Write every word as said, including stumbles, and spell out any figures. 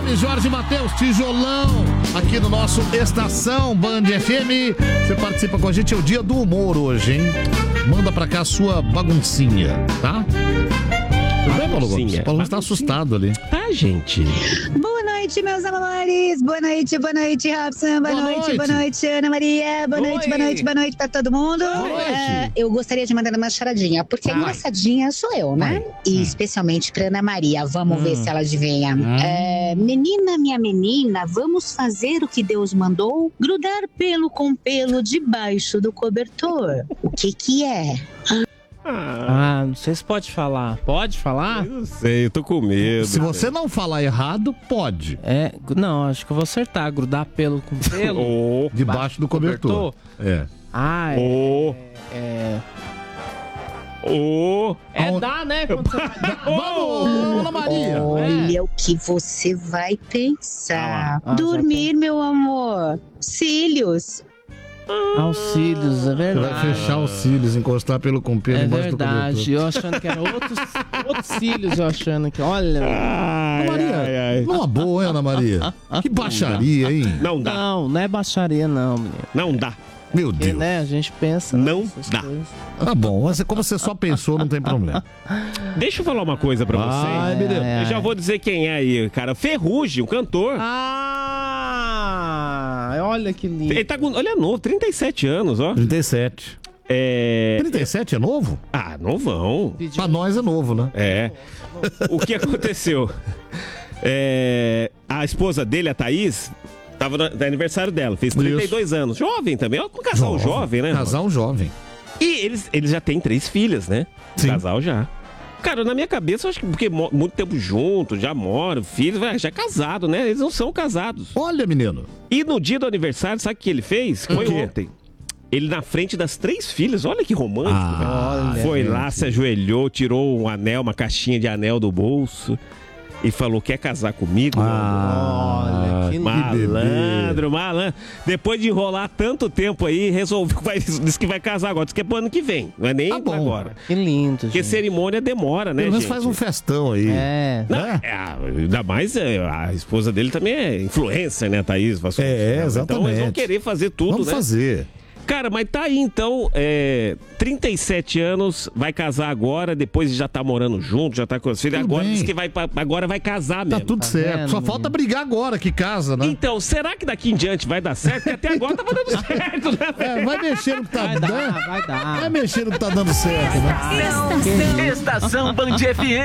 M, Jorge Mateus, tijolão, aqui no nosso Estação Band F M. Você participa com a gente, é o dia do humor hoje, hein? Manda pra cá a sua baguncinha, tá? Tudo bem, Paulo Gomes? Paulo está assustado ali. Tá, gente. Boa noite, meus amores. Boa noite, boa noite, Robson. Boa, boa noite, noite, boa noite, Ana Maria. Boa Oi. noite, boa noite, boa noite pra todo mundo. Uh, eu gostaria de mandar uma charadinha, porque a engraçadinha sou eu, né? Ai. E hum. especialmente pra Ana Maria. Vamos hum. ver se ela adivinha. Hum. Uh, menina, minha menina, vamos fazer o que Deus mandou? Grudar pelo com pelo debaixo do cobertor. O que que é? Ah, não sei se pode falar. Pode falar? Eu não sei, eu tô com medo. Se você não falar errado, pode. É, não, acho que eu vou acertar. Grudar pelo com pelo. oh, debaixo do cobertor. cobertor. É. Ah, oh. é... é... Oh. É Aonde... dá, né? Quando você... Vamos, Ana Maria. Olha é. o que você vai pensar. Ah, Dormir, tem... meu amor. Cílios. Auxílios, é verdade. Você vai fechar os cílios, encostar pelo com pelo é embaixo do cobertor. É verdade, eu achando que era outros, outros cílios, eu achando que, olha... Ai, Ana Maria, ai, ai. Numa boa, hein, Ana Maria? Que baixaria, hein? Não dá. Não, não é baixaria não, menino. Não dá. Meu Porque, Deus. né, a gente pensa... Não dá. Coisas. Tá bom, mas como você só pensou, não tem problema. Deixa eu falar uma coisa pra você. Ai, meu Deus. Eu já vou dizer quem é aí, cara. Ferrugem, o cantor. Ah, olha que lindo. Ele tá com, olha, novo, trinta e sete anos, ó. trinta e sete. É... trinta e sete é novo? Ah, novão. Pediu. Pra nós é novo, né? É. O que aconteceu? É... A esposa dele, a Thaís, tava no, no aniversário dela, fez trinta e dois Isso. anos. Jovem também, ó, um casal jovem, jovem né? Casal jovem. E eles, eles já têm três filhas, né? Sim. Casal já. Cara, na minha cabeça, eu acho que porque muito tempo junto, já moram, filhos, já é casado, né? Eles não são casados. Olha, menino. E no dia do aniversário, sabe o que ele fez? Foi uhum. ontem. Ele na frente das três filhas, olha que romântico. Ah, olha, Foi gente. lá, se ajoelhou, tirou um anel, uma caixinha de anel do bolso e falou, quer casar comigo? Ah, olha, que malandro, malandro. Depois de enrolar tanto tempo aí, resolveu, vai, disse que vai casar agora. Disse que é pro ano que vem, não é nem tá bom. agora. Que lindo, Porque gente. cerimônia demora, né, Pelo menos gente? faz um festão aí. É. Não, é, ainda mais é, a esposa dele também é influencer, né, Thaís? Vasconcelos, é, né? exatamente. Então eles vão querer fazer tudo, Vamos né? Vamos fazer. Cara, mas tá aí então, é, trinta e sete anos, vai casar agora, depois já tá morando junto, já tá com os filhos, agora bem. diz que vai, agora vai casar mesmo. Tá tudo Tá certo, vendo, só menino? falta brigar agora que casa, né? Então, será que daqui em diante vai dar certo? Porque até agora tava dando certo, né? É, vai mexer no que tá Vai dando. dar, vai dar. Vai mexer no que tá dando certo, né? Estação, Estação Band F M.